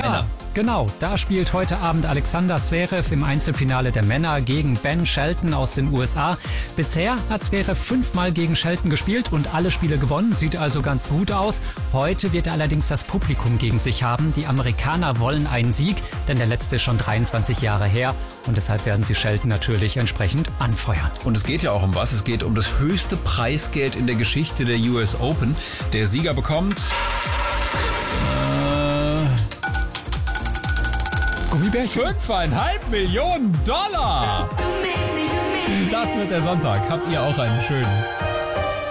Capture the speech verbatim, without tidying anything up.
ja, Männer. Genau, da spielt heute Abend Alexander Zverev im Einzelfinale der Männer gegen Ben Shelton aus den U S A. Bisher hat Zverev fünfmal gegen Shelton gespielt und alle Spiele gewonnen, sieht also ganz gut aus. Heute wird er allerdings das Publikum gegen sich haben. Die Amerikaner wollen einen Sieg, denn der letzte ist schon dreiundzwanzig Jahre her und deshalb werden sie Shelton natürlich entsprechend anfeuern. Und es geht ja auch um was. Es geht um das höchste Preisgeld in der Geschichte der U S Open. Der Sieger bekommt... Gummibärchen? fünfeinhalb Millionen Dollar! Das wird der Sonntag. Habt ihr auch einen schönen.